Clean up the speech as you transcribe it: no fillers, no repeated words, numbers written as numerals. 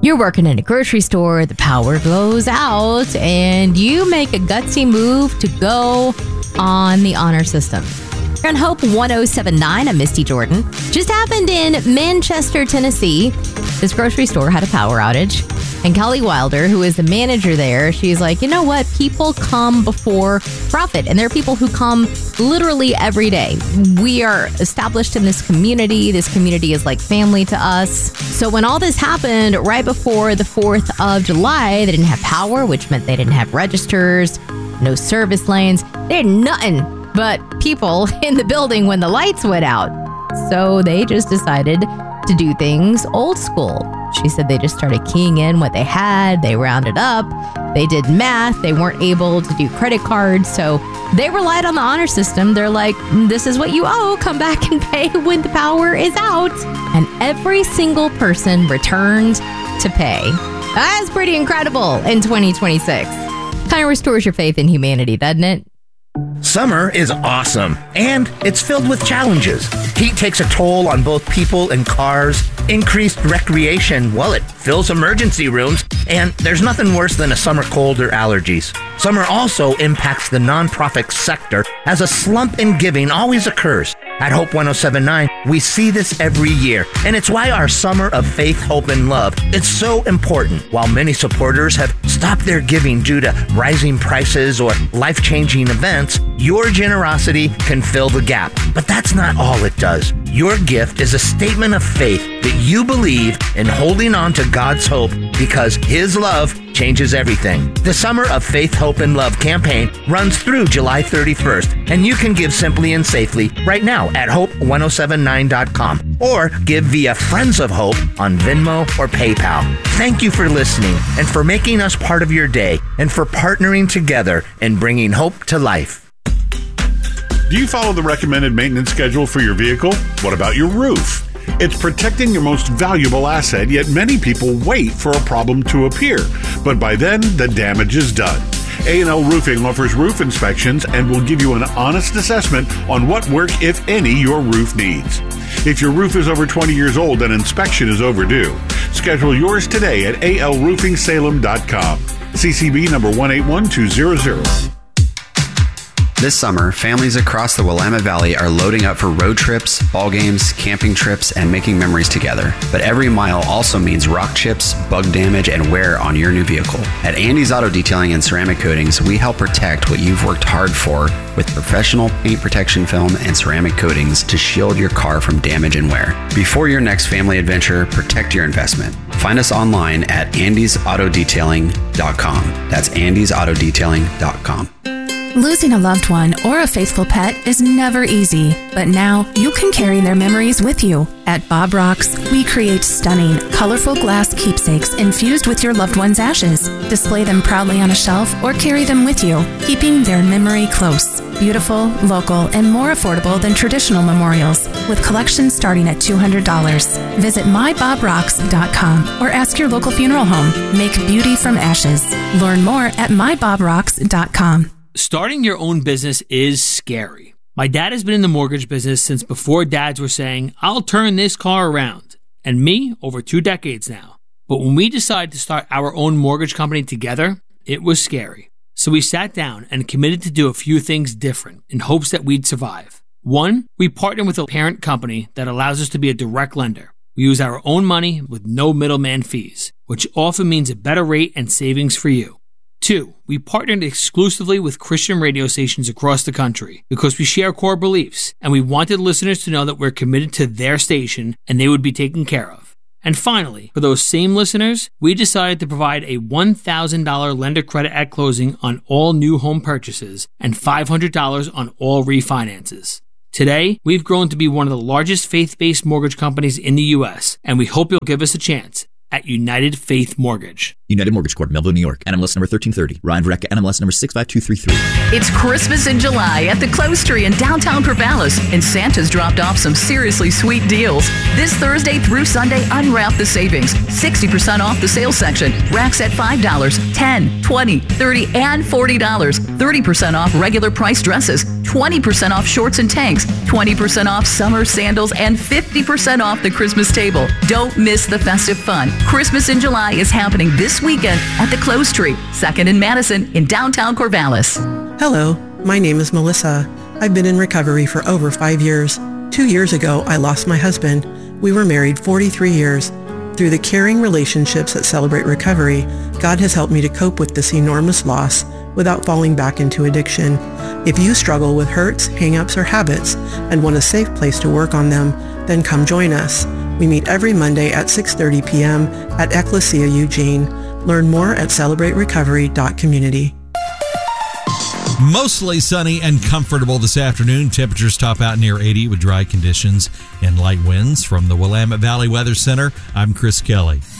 You're working in a grocery store, the power goes out, and you make a gutsy move to go on the honor system. You're on Hope 1079. I'm Misty Jordan. Just happened in Manchester, Tennessee. This grocery store had a power outage. And Kelly Wilder, who is the manager there, she's like, you know what? People come before profit. And there are people who come literally every day. We are established in this community. This community is like family to us. So when all this happened right before the 4th of July, they didn't have power, which meant they didn't have registers, no service lanes. They had nothing but people in the building when the lights went out. So they just decided to do things old school. She said they just started keying in what they had. They rounded up. They did math. They weren't able to do credit cards. So they relied on the honor system. They're like, this is what you owe. Come back and pay when the power is out. And every single person returned to pay. That's pretty incredible in 2026. Kind of restores your faith in humanity, doesn't it? Summer is awesome, and it's filled with challenges. Heat takes a toll on both people and cars. Increased recreation, well, it fills emergency rooms, and there's nothing worse than a summer cold or allergies. Summer also impacts the nonprofit sector as a slump in giving always occurs. At Hope 1079, we see this every year, and it's why our Summer of Faith, Hope, and Love is so important. While many supporters have stopped their giving due to rising prices or life-changing events, your generosity can fill the gap. But that's not all it does. Your gift is a statement of faith that you believe in holding on to God's hope because His love changes everything. The Summer of Faith, Hope, and Love campaign runs through July 31st, and you can give simply and safely right now at hope1079.com or give via Friends of Hope on Venmo or PayPal. Thank you for listening and for making us part of your day and for partnering together and bringing hope to life. Do you follow the recommended maintenance schedule for your vehicle? What about your roof? It's protecting your most valuable asset, yet many people wait for a problem to appear. But by then, the damage is done. A&L Roofing offers roof inspections and will give you an honest assessment on what work, if any, your roof needs. If your roof is over 20 years old, an inspection is overdue. Schedule yours today at alroofingsalem.com. CCB number 181200. This summer, families across the Willamette Valley are loading up for road trips, ball games, camping trips, and making memories together. But every mile also means rock chips, bug damage, and wear on your new vehicle. At Andy's Auto Detailing and Ceramic Coatings, we help protect what you've worked hard for with professional paint protection film and ceramic coatings to shield your car from damage and wear. Before your next family adventure, protect your investment. Find us online at andysautodetailing.com. That's andysautodetailing.com. Losing a loved one or a faithful pet is never easy, but now you can carry their memories with you. At Bob Rocks, we create stunning, colorful glass keepsakes infused with your loved one's ashes. Display them proudly on a shelf or carry them with you, keeping their memory close. Beautiful, local, and more affordable than traditional memorials, with collections starting at $200. Visit mybobrocks.com or ask your local funeral home. Make beauty from ashes. Learn more at mybobrocks.com. Starting your own business is scary. My dad has been in the mortgage business since before dads were saying, I'll turn this car around. And me, over 2 decades now. But when we decided to start our own mortgage company together, it was scary. So we sat down and committed to do a few things different in hopes that we'd survive. 1, we partnered with a parent company that allows us to be a direct lender. We use our own money with no middleman fees, which often means a better rate and savings for you. 2, we partnered exclusively with Christian radio stations across the country because we share core beliefs and we wanted listeners to know that we're committed to their station and they would be taken care of. And finally, for those same listeners, we decided to provide a $1,000 lender credit at closing on all new home purchases and $500 on all refinances. Today, we've grown to be one of the largest faith-based mortgage companies in the U.S., and we hope you'll give us a chance at United Faith Mortgage. United Mortgage Corp, Melville, New York. NMLS number 1330. Ryan Vreck, NMLS number 65233. It's Christmas in July at the Close Tree in downtown Corvallis, and Santa's dropped off some seriously sweet deals. This Thursday through Sunday, unwrap the savings. 60% off the sales section. Racks at $5, $10, $20, $30, and $40. 30% off regular price dresses. 20% off shorts and tanks, 20% off summer sandals, and 50% off the Christmas table. Don't miss the festive fun. Christmas in July is happening this weekend at the Close Tree, 2nd and Madison in downtown Corvallis. Hello, my name is Melissa. I've been in recovery for over 5 years. 2 years ago, I lost my husband. We were married 43 years. Through the caring relationships that Celebrate Recovery, God has helped me to cope with this enormous loss without falling back into addiction. If you struggle with hurts, hang-ups, or habits and want a safe place to work on them, then come join us. We meet every Monday at 6:30 p.m. at Ecclesia Eugene. Learn more at celebraterecovery.community. Mostly sunny and comfortable this afternoon. Temperatures top out near 80 with dry conditions and light winds. From the Willamette Valley Weather Center, I'm Chris Kelly.